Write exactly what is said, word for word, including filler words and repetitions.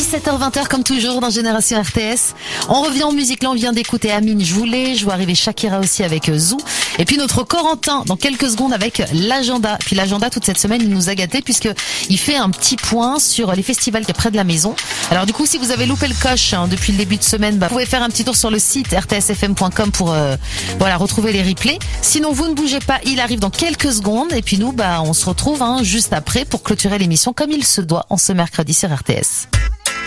sept heures vingt comme toujours dans Génération R T S. On revient en musique, là on vient d'écouter Amine, je voulais, je vois arriver Shakira aussi avec Zou. Et puis notre Corentin dans quelques secondes avec l'agenda. Puis l'agenda toute cette semaine il nous a gâtés puisque il fait un petit point sur les festivals qui est près de la maison. Alors du coup si vous avez loupé le coche hein, depuis le début de semaine, bah, vous pouvez faire un petit tour sur le site r t s f m point com pour euh, voilà retrouver les replays. Sinon vous ne bougez pas, il arrive dans quelques secondes et puis nous bah on se retrouve hein, juste après pour clôturer l'émission comme il se doit en ce mercredi sur R T S.